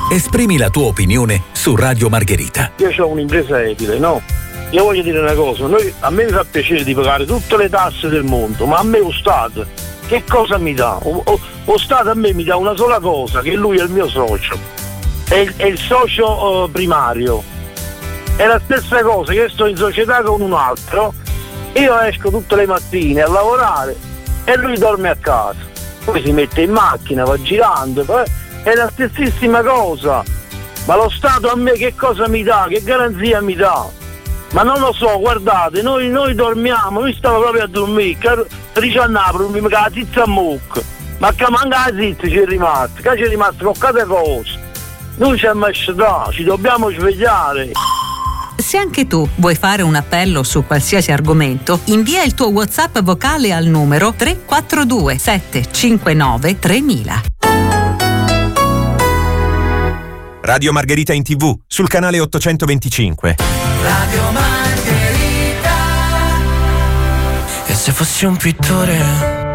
Esprimi la tua opinione su Radio Margherita. Io ho un'impresa edile, no? Io voglio dire una cosa, a me mi fa piacere di pagare tutte le tasse del mondo, ma a me lo Stato che cosa mi dà? Lo Stato a me mi dà una sola cosa, che lui è il mio socio, è il socio primario. È la stessa cosa, che sto in società con un altro, io esco tutte le mattine a lavorare e lui dorme a casa, poi si mette in macchina, va girando, è la stessissima cosa. Ma lo Stato a me che cosa mi dà? Che garanzia mi dà? Ma non lo so, guardate, noi dormiamo, noi stiamo proprio a dormire, 13 anni dormiamo con la zizza a mucca, ma che manca la zizza ci è rimasto poche cose. Noi ci abbiamo messo da, ci dobbiamo svegliare. Se anche tu vuoi fare un appello su qualsiasi argomento, invia il tuo WhatsApp vocale al numero 342 759 3000. Radio Margherita in TV, sul canale 825. Radio Margherita. E se fossi un pittore